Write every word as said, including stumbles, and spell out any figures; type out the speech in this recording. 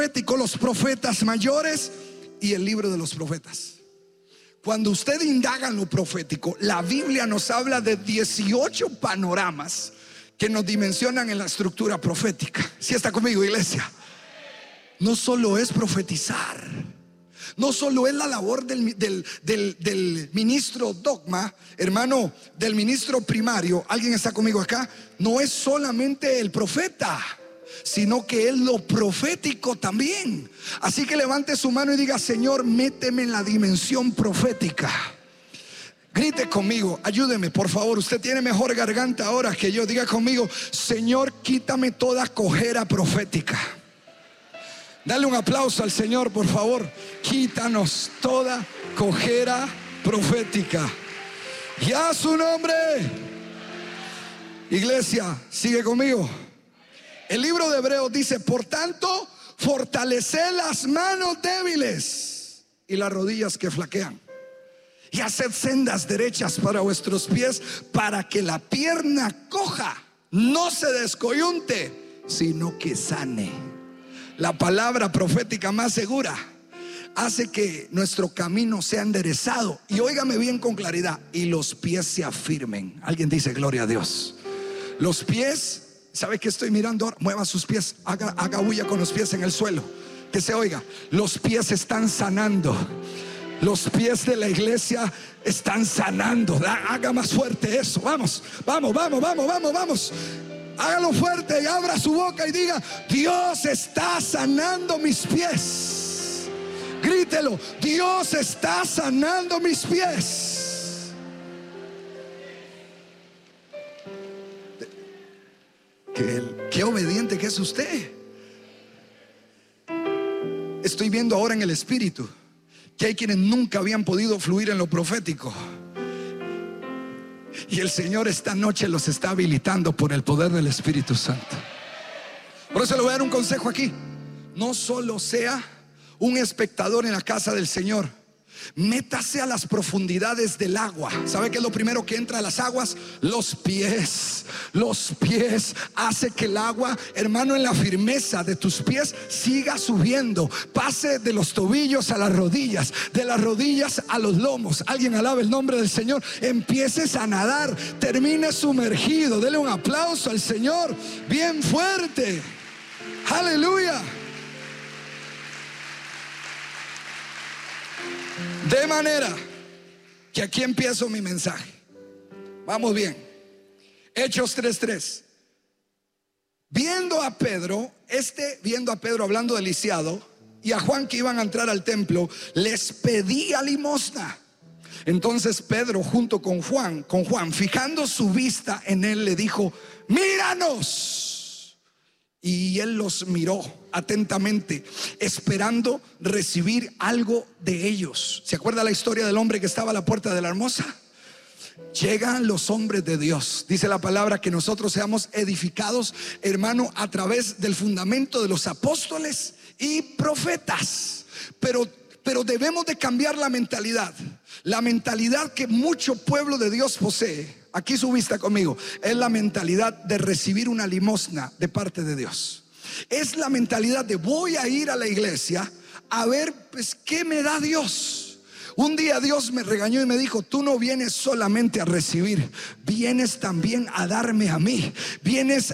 profético, los profetas mayores y el libro de los profetas. Cuando usted indaga en lo profético, la Biblia nos habla de dieciocho panoramas que nos dimensionan en la estructura profética. ¿Sí está conmigo, iglesia? No solo es profetizar, no solo es la labor del, del, del, del ministro dogma, hermano, del ministro primario. ¿Alguien está conmigo acá? No es solamente el profeta, sino que es lo profético también. Así que levante su mano y diga: Señor, méteme en la dimensión profética. Grite conmigo, ayúdeme por favor. Usted tiene mejor garganta ahora que yo. Diga conmigo: Señor, quítame toda cojera profética. Dale un aplauso al Señor, por favor. Quítanos toda cojera profética. Y a su nombre. Iglesia, sigue conmigo. El libro de Hebreos dice: por tanto, fortaleced las manos débiles y las rodillas que flaquean, y haced sendas derechas para vuestros pies, para que la pierna coja no se descoyunte, sino que sane. La palabra profética más segura hace que nuestro camino sea enderezado. Y óigame bien con claridad: y los pies se afirmen. Alguien dice gloria a Dios. Los pies, ¿sabe qué estoy mirando ahora? Mueva sus pies, haga, haga bulla con los pies en el suelo, que se oiga. Los pies están sanando. Los pies de la iglesia están sanando. Haga más fuerte eso. Vamos, vamos, vamos, vamos, vamos, vamos. Hágalo fuerte y abra su boca y diga: Dios está sanando mis pies. Grítelo: Dios está sanando mis pies. Qué, qué obediente que es usted. Estoy viendo ahora en el espíritu que hay quienes nunca habían podido fluir en lo profético, y el Señor esta noche los está habilitando por el poder del Espíritu Santo. Por eso le voy a dar un consejo aquí: no solo sea un espectador en la casa del Señor, métase a las profundidades del agua. ¿Sabe qué es lo primero que entra a las aguas? Los pies. Los pies hace que el agua, hermano, en la firmeza de tus pies siga subiendo, pase de los tobillos a las rodillas, de las rodillas a los lomos. Alguien alabe el nombre del Señor. Empieces a nadar, termine sumergido. Dele un aplauso al Señor bien fuerte. Aleluya. De manera que aquí empiezo mi mensaje. Vamos bien. Hechos tres tres. Viendo a Pedro, este viendo a Pedro hablando de lisiado, y a Juan que iban a entrar al templo, les pedía limosna. Entonces Pedro junto con Juan, con Juan, fijando su vista en él, le dijo: míranos. Y él los miró atentamente, esperando recibir algo de ellos. ¿Se acuerda la historia del hombre que estaba a la puerta de la hermosa? Llegan los hombres de Dios. Dice la palabra que nosotros seamos edificados, hermano, a través del fundamento de los apóstoles y profetas. Pero, pero debemos de cambiar la mentalidad. La mentalidad que mucho pueblo de Dios posee, aquí su vista conmigo, es la mentalidad de recibir una limosna de parte de Dios. Es la mentalidad de: voy a ir a la iglesia a ver pues qué me da Dios. Un día Dios me regañó y me dijo: tú no vienes solamente a recibir, vienes también a darme a mí. Vienes